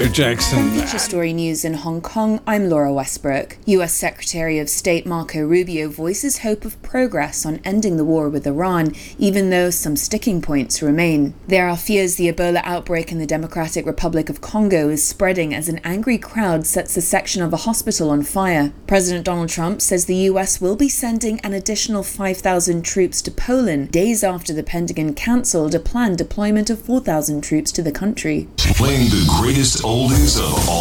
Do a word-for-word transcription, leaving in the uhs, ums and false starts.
Claire Jackson. From Feature Story News in Hong Kong, I'm Laura Westbrook. U S Secretary of State Marco Rubio voices hope of progress on ending the war with Iran, even though some sticking points remain. There are fears the Ebola outbreak in the Democratic Republic of Congo is spreading as an angry crowd sets a section of a hospital on fire. President Donald Trump says the U S will be sending an additional five thousand troops to Poland days after the Pentagon cancelled a planned deployment of four thousand troops to the country. Playing the greatest oldies of all